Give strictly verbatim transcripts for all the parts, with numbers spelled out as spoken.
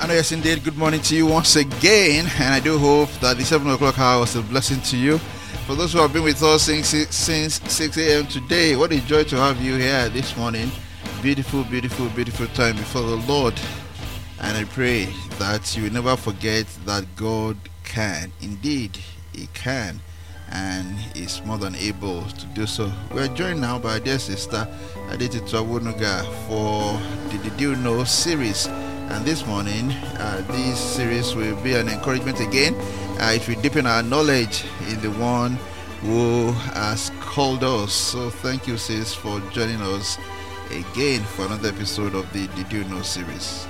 And yes, indeed, good morning to you once again. And I do hope that the seven o'clock hour was a blessing to you. For those who have been with us since, since six a.m. today, what a joy to have you here this morning. Beautiful, beautiful, beautiful time before the Lord. And I pray that you will never forget that God can. Indeed, He can. And is more than able to do so. We are joined now by our dear sister Adetitu Awonuga for the Did You Know series. And this morning, uh, this series will be an encouragement again. Uh, it will deepen our knowledge in the one who has called us. So thank you, sis, for joining us again for another episode of the Did You Know series.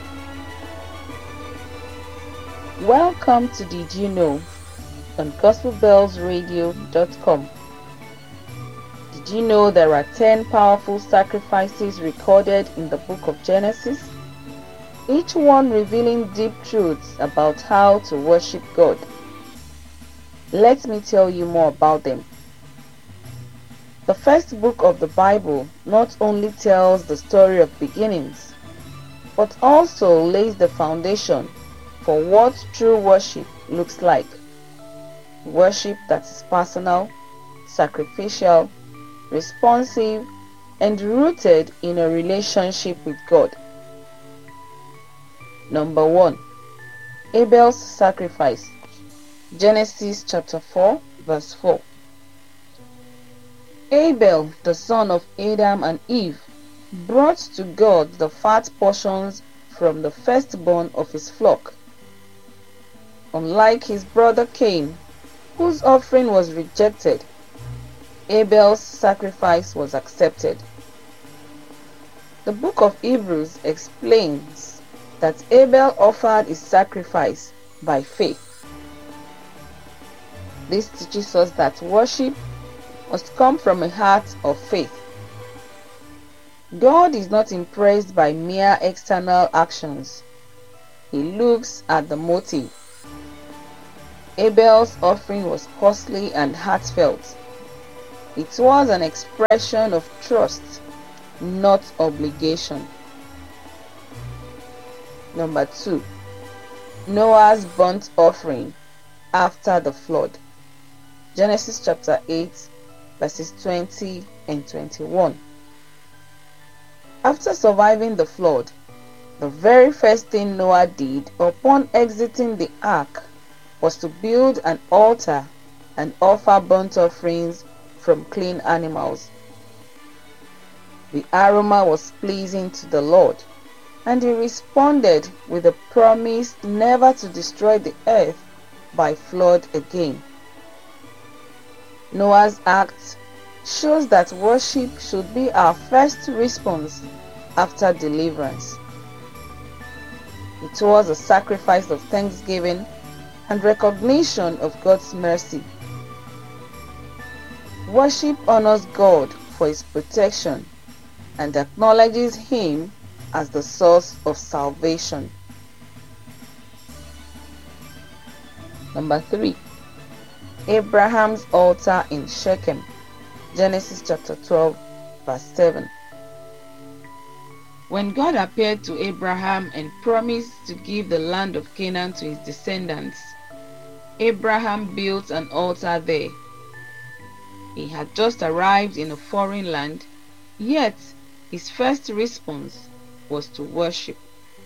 Welcome to Did You Know on gospel bells radio dot com. Did you know there are ten powerful sacrifices recorded in the book of Genesis? Each one revealing deep truths about how to worship God. Let me tell you more about them. The first book of the Bible not only tells the story of beginnings, but also lays the foundation for what true worship looks like. Worship that is personal, sacrificial, responsive, and rooted in a relationship with God. Number one. Abel's sacrifice. Genesis chapter four, verse four. Abel, the son of Adam and Eve, brought to God the fat portions from the firstborn of his flock. Unlike his brother Cain, whose offering was rejected, Abel's sacrifice was accepted. The book of Hebrews explains that Abel offered his sacrifice by faith. This teaches us that worship must come from a heart of faith. God is not impressed by mere external actions. He looks at the motive. Abel's offering was costly and heartfelt. It was an expression of trust, not obligation. Number two. Noah's burnt offering after the flood. Genesis chapter eight, verses twenty and twenty-one. After surviving the flood, the very first thing Noah did upon exiting the ark was to build an altar and offer burnt offerings from clean animals. The aroma was pleasing to the Lord, and he responded with a promise never to destroy the earth by flood again. Noah's act shows that worship should be our first response after deliverance. It was a sacrifice of thanksgiving and recognition of God's mercy. Worship honors God for his protection and acknowledges him as the source of salvation. Number three. Abraham's altar in Shechem. Genesis chapter twelve, verse seven. When God appeared to Abraham and promised to give the land of Canaan to his descendants, Abraham built an altar there. He had just arrived in a foreign land, yet his first response was to worship.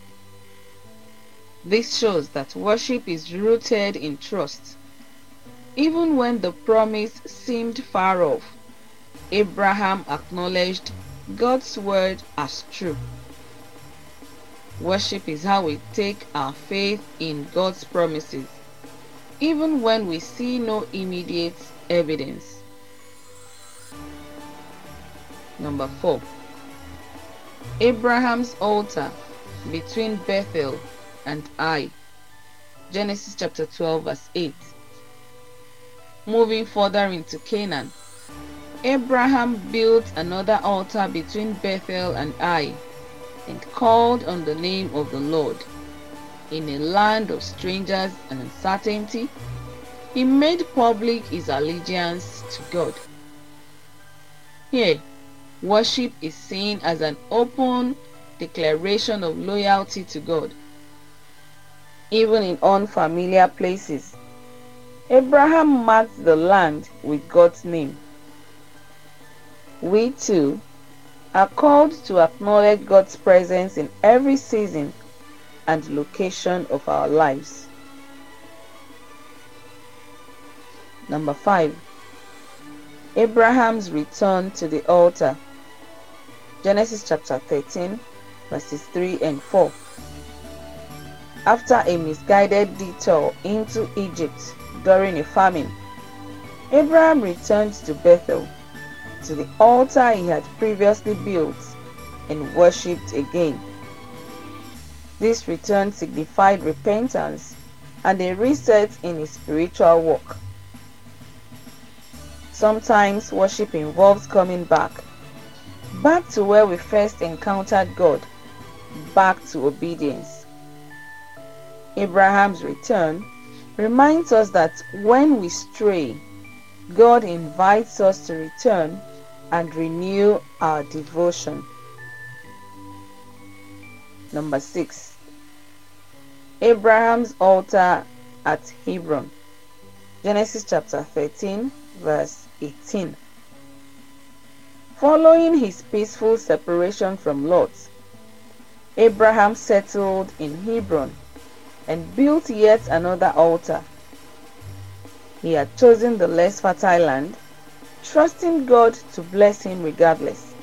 This shows that worship is rooted in trust. Even when the promise seemed far off, Abraham acknowledged God's word as true. Worship is how we take our faith in God's promises, even when we see no immediate evidence. Number four. Abraham's altar between Bethel and Ai. Genesis chapter twelve, verse eight. Moving further into Canaan, Abraham built another altar between Bethel and Ai and called on the name of the Lord. In a land of strangers and uncertainty, he made public his allegiance to God. Here, worship is seen as an open declaration of loyalty to God. even in unfamiliar places. Abraham marked the land with God's name. We too are called to acknowledge God's presence in every season and location of our lives. Number five. Abraham's return to the altar. Genesis chapter thirteen, verses three and four. After a misguided detour into Egypt during a famine, Abraham returned to Bethel, to the altar he had previously built, and worshipped again. This return signified repentance and a reset in his spiritual walk. Sometimes worship involves coming back, back to where we first encountered God, back to obedience. Abraham's return reminds us that when we stray, God invites us to return and renew our devotion. Number six. Abraham's altar at Hebron. Genesis chapter thirteen, verse eighteen. Following his peaceful separation from Lot, Abraham settled in Hebron and built yet another altar. He had chosen the less fertile land, trusting God to bless him regardless.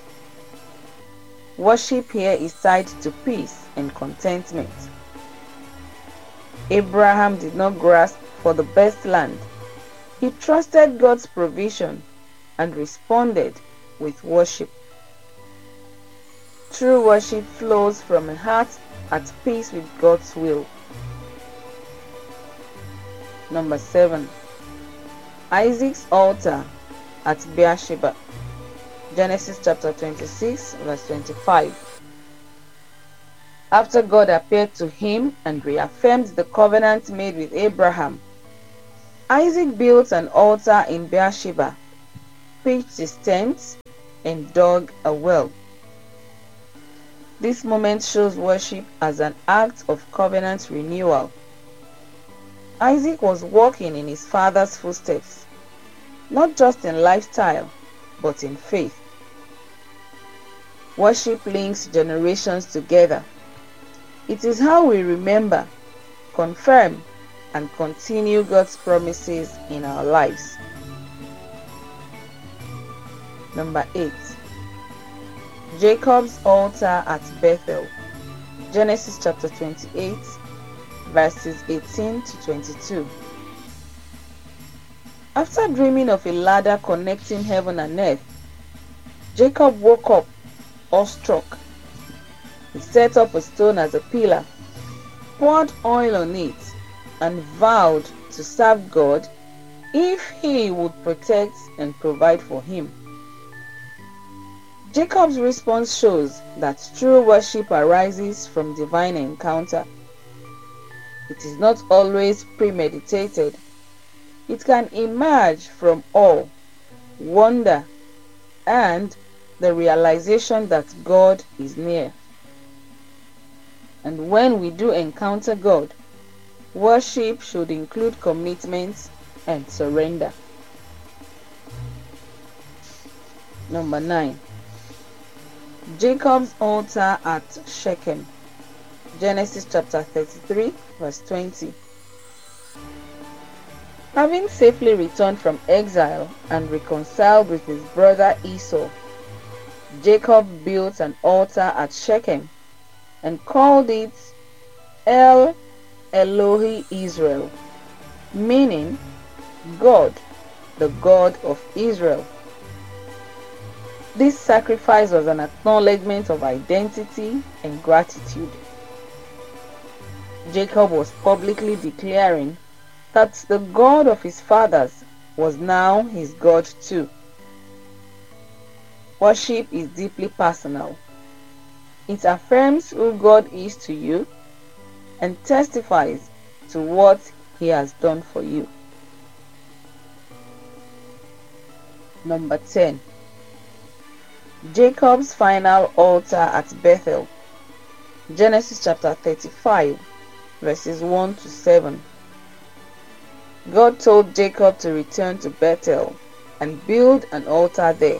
Worship here is tied to peace and contentment. Abraham did not grasp for the best land. He trusted God's provision and responded with worship. True worship flows from a heart at peace with God's will. Number seven. Isaac's altar at Beersheba. Genesis chapter twenty-six, verse twenty-five. After God appeared to him and reaffirmed the covenant made with Abraham, Isaac built an altar in Beersheba, pitched his tent, and dug a well. This moment shows worship as an act of covenant renewal. Isaac was walking in his father's footsteps, not just in lifestyle, but in faith. Worship links generations together. It is how we remember, confirm, and continue God's promises in our lives. Number eight. Jacob's altar at Bethel. Genesis chapter twenty-eight, verses eighteen to twenty-two. After dreaming of a ladder connecting heaven and earth, Jacob woke up awestruck. He set up a stone as a pillar, poured oil on it, and vowed to serve God if he would protect and provide for him. Jacob's response shows that true worship arises from divine encounter. It is not always premeditated. It can emerge from awe, wonder, and the realization that God is near. And when we do encounter God, worship should include commitment and surrender. Number nine. Jacob's altar at Shechem. Genesis chapter thirty-three, verse twenty. Having safely returned from exile and reconciled with his brother Esau, Jacob built an altar at Shechem and called it El Elohi Israel, meaning God, the God of Israel. This sacrifice was an acknowledgement of identity and gratitude. Jacob was publicly declaring that the God of his fathers was now his God too. Worship is deeply personal. It affirms who God is to you and testifies to what he has done for you. Number ten. Jacob's final altar at Bethel. Genesis chapter thirty-five, verses one to seven. God told Jacob to return to Bethel and build an altar there.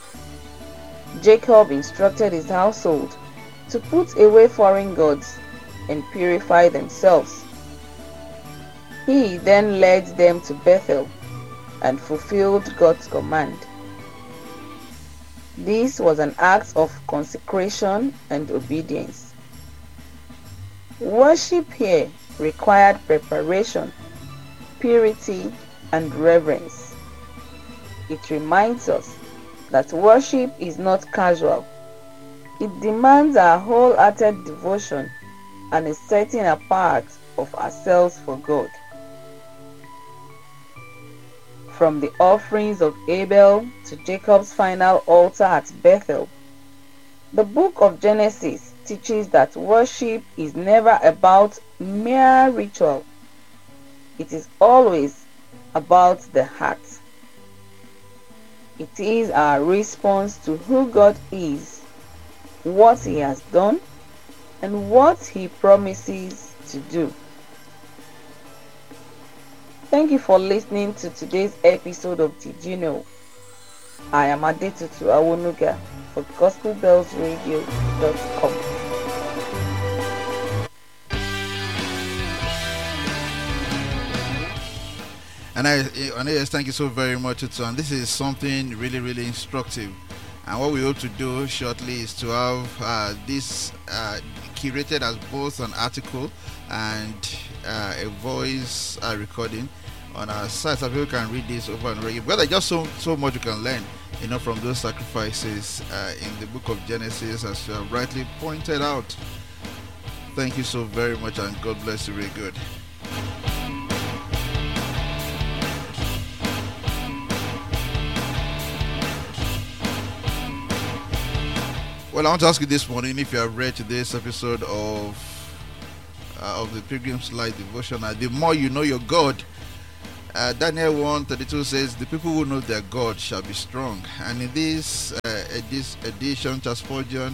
Jacob instructed his household to put away foreign gods and purify themselves. He then led them to Bethel and fulfilled God's command. This was an act of consecration and obedience. Worship here required preparation, purity, and reverence. It reminds us that worship is not casual. It demands our wholehearted devotion and a setting apart of ourselves for God. From the offerings of Abel to Jacob's final altar at Bethel, the book of Genesis teaches that worship is never about mere ritual. It is always about the heart. It is our response to who God is, what He has done, and what He promises to do. Thank you for listening to today's episode of Did You Know? I am Adetutu Awonuga for gospel bells radio dot com. And I, and yes, thank you so very much, Tutu. And this is something really, really instructive. And what we hope to do shortly is to have uh, this uh, curated as both an article and uh, a voice uh, recording on our site, so people can read this over and over again. But there's just so so much you can learn, you know, from those sacrifices uh, in the book of Genesis, as you have rightly pointed out. Thank you so very much, and God bless you. Really good. Well, I want to ask you this morning if you have read today's episode of uh, of the Pilgrim's Light Devotion. Uh, the more you know your God, uh, Daniel one thirty-two says, "The people who know their God shall be strong." And in this uh, this edition, Charles Spurgeon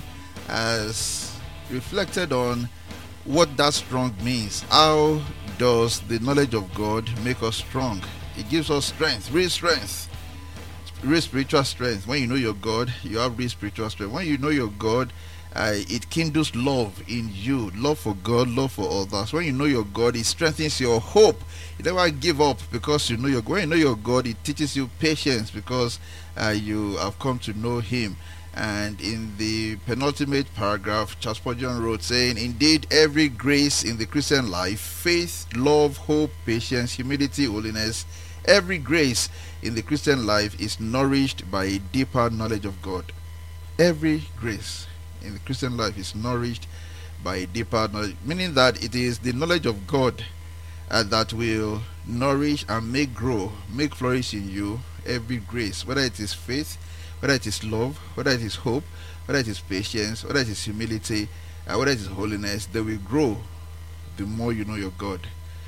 has reflected on what that strong means. How does the knowledge of God make us strong? It gives us strength, real strength. Real spiritual strength. When you know your God, you have real spiritual strength. When you know your God, uh, it kindles love in you, love for God, love for others. When you know your God, it strengthens your hope. You never give up because you know your God. When you know your God, it teaches you patience because uh, you have come to know Him. And in the penultimate paragraph, Charles Spurgeon wrote, saying, "Indeed, every grace in the Christian life, faith, love, hope, patience, humility, holiness, every grace in the Christian life is nourished by a deeper knowledge of God." Every grace in the Christian life is nourished by a deeper knowledge, meaning that it is the knowledge of God uh, that will nourish and make grow, make flourish in you every grace, whether it is faith, whether it is love, whether it is hope, whether it is patience, whether it is humility, uh, whether it is holiness. They will grow the more you know your God.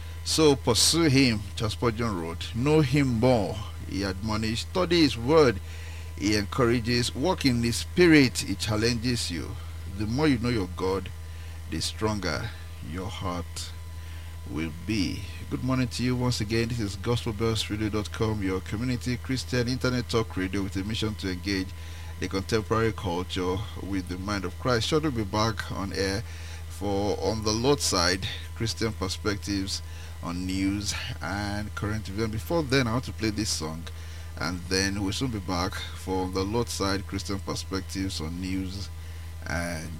So pursue Him, Charles Spurgeon wrote. Know Him more, he admonished. Study His word, he encourages. Walk in His spirit, he challenges you. The more you know your God, the stronger your heart will be. Good morning to you once again. This is gospel bells radio dot com, your community Christian internet talk radio with a mission to engage the contemporary culture with the mind of Christ. Shortly we'll be back on air for On the Lord's Side, Christian perspectives on news and current events. Before then, I want to play this song, and then we'll soon be back for the Lord's Side, Christian perspectives on news and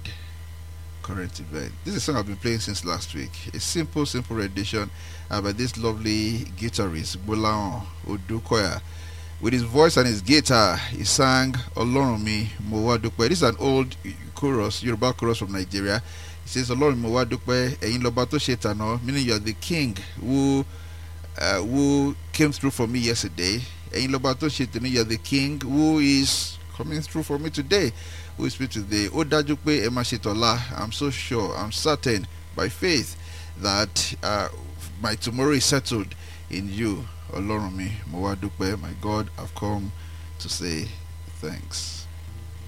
current event. This is a song I've been playing since last week. A simple, simple rendition uh, by this lovely guitarist, Bolaon Odukoya. With his voice and his guitar, he sang Olorun Mi Mo Wa Dupe. This is an old chorus, Yoruba chorus from Nigeria. It says, Olorun Mo Wa Dupe, Eyin Loba To Se Tana, meaning you are the king who uh, who came through for me yesterday. Eyin Loba To Se Tana, you are the king who is coming through for me today. Who is me today? O Daju Pe E Ma Se Tola. I'm so sure, I'm certain by faith that uh, my tomorrow is settled in you. Olorun Mi Mo Wa Dupe, my God, I've come to say thanks.